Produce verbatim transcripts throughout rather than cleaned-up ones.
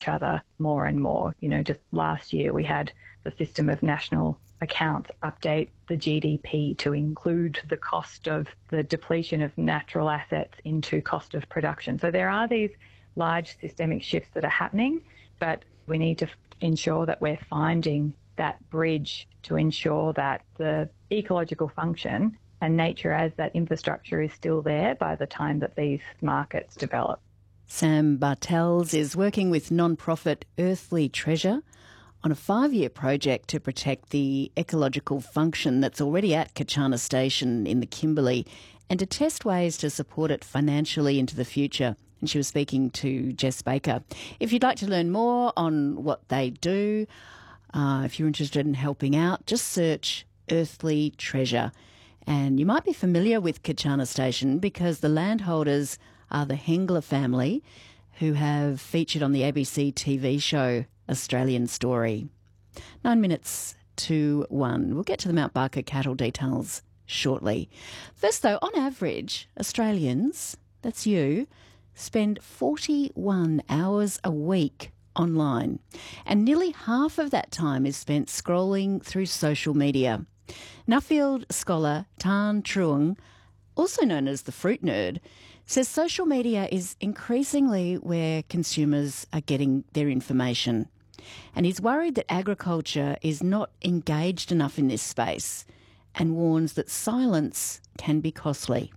each other more and more. You know, just last year we had the System of National Accounts update the G D P to include the cost of the depletion of natural assets into cost of production. So there are these large systemic shifts that are happening, but we need to ensure that we're finding that bridge to ensure that the ecological function and nature as that infrastructure is still there by the time that these markets develop. Sam Bartels is working with non-profit Earthly Treasure on a five-year project to protect the ecological function that's already at Kachana Station in the Kimberley and to test ways to support it financially into the future. And she was speaking to Jess Baker. If you'd like to learn more on what they do, uh, if you're interested in helping out, just search Earthly Treasure. And you might be familiar with Kachana Station because the landholders are the Hengler family who have featured on the A B C T V show Australian Story. Nine minutes to one. We'll get to the Mount Barker cattle details shortly. First though, on average, Australians, that's you, spend forty-one hours a week online, and nearly half of that time is spent scrolling through social media. Nuffield scholar Tan Truong, also known as the Fruit Nerd, says social media is increasingly where consumers are getting their information. And he's worried that agriculture is not engaged enough in this space and warns that silence can be costly.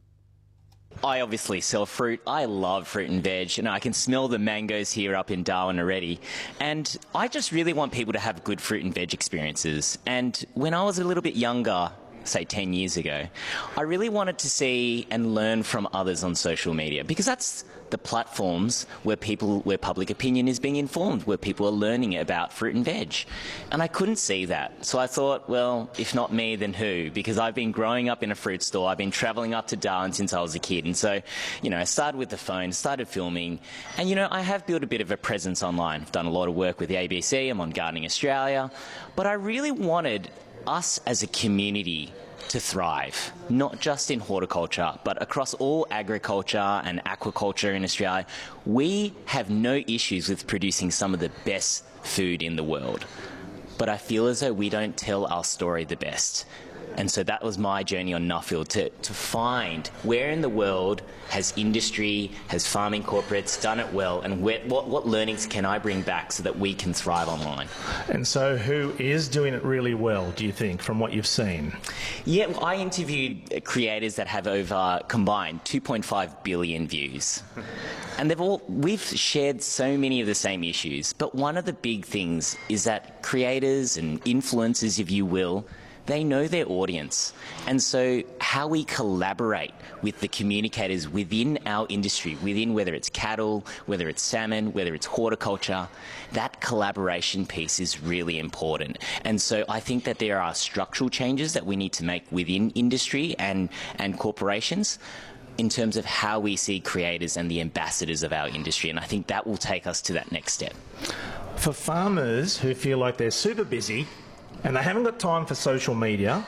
I obviously sell fruit. I love fruit and veg, and I can smell the mangoes here up in Darwin already. And I just really want people to have good fruit and veg experiences. And when I was a little bit younger, say ten years ago, I really wanted to see and learn from others on social media, because that's the platforms where people, where public opinion is being informed, where people are learning about fruit and veg. And I couldn't see that. So I thought, well, if not me, then who? Because I've been growing up in a fruit store. I've been travelling up to Darwin since I was a kid. And so, you know, I started with the phone, started filming. And, you know, I have built a bit of a presence online. I've done a lot of work with the A B C. I'm on Gardening Australia. But I really wanted us as a community to thrive, not just in horticulture, but across all agriculture and aquaculture in Australia. We have no issues with producing some of the best food in the world, but I feel as though we don't tell our story the best. And so that was my journey on Nuffield, to, to find where in the world has industry, has farming corporates done it well, and where, what, what learnings can I bring back so that we can thrive online. And so who is doing it really well, do you think, from what you've seen? Yeah, well, I interviewed creators that have over, combined, two point five billion views. And they've all, we've shared so many of the same issues, but one of the big things is that creators and influencers, if you will, they know their audience. And so how we collaborate with the communicators within our industry, within whether it's cattle, whether it's salmon, whether it's horticulture, that collaboration piece is really important. And so I think that there are structural changes that we need to make within industry and, and corporations in terms of how we see creators and the ambassadors of our industry. And I think that will take us to that next step. For farmers who feel like they're super busy and they haven't got time for social media,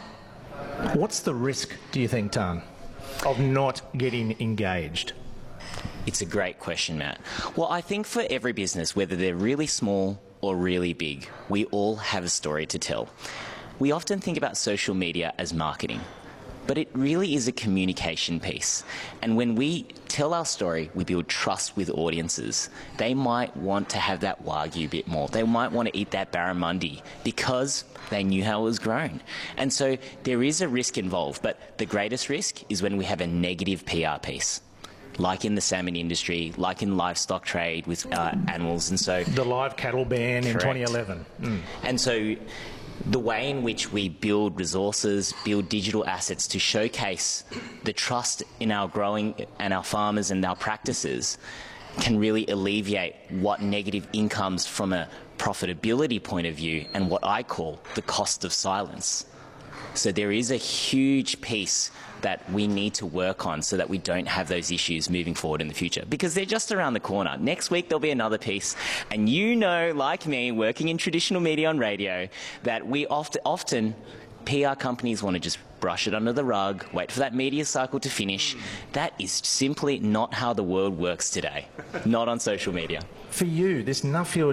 what's the risk, do you think, Tan, of not getting engaged? It's a great question, Matt. Well, I think for every business, whether they're really small or really big, we all have a story to tell. We often think about social media as marketing, but it really is a communication piece. And when we tell our story, we build trust with audiences. They might want to have that Wagyu a bit more. They might want to eat that barramundi because they knew how it was grown. And so there is a risk involved, but the greatest risk is when we have a negative P R piece, like in the salmon industry, like in livestock trade with uh, animals. And so the live cattle ban in twenty eleven. Mm. And so the way in which we build resources, build digital assets to showcase the trust in our growing and our farmers and our practices can really alleviate what negative incomes from a profitability point of view and what I call the cost of silence. So there is a huge piece that we need to work on so that we don't have those issues moving forward in the future, because they're just around the corner. Next week there'll be another piece, and you know, like me, working in traditional media on radio, that we often, often P R companies want to just brush it under the rug, wait for that media cycle to finish. That is simply not how the world works today, not on social media. For you, this Nuffield